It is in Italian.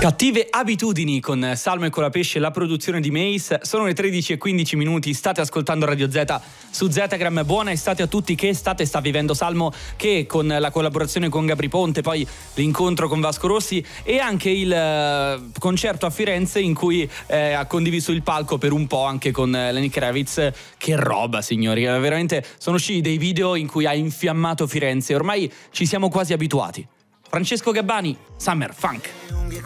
Cattive abitudini con Salmo e Colapesce, la produzione di Mace. Sono le 13:15, state ascoltando Radio Z su Zetagram. Buona estate a tutti. Che estate sta vivendo Salmo, che con la collaborazione con Gabri Ponte, poi l'incontro con Vasco Rossi e anche il concerto a Firenze in cui ha condiviso il palco per un po' anche con Lenny Kravitz. Che roba, signori, veramente sono usciti dei video in cui ha infiammato Firenze. Ormai ci siamo quasi abituati. Francesco Gabbani, Summer Funk.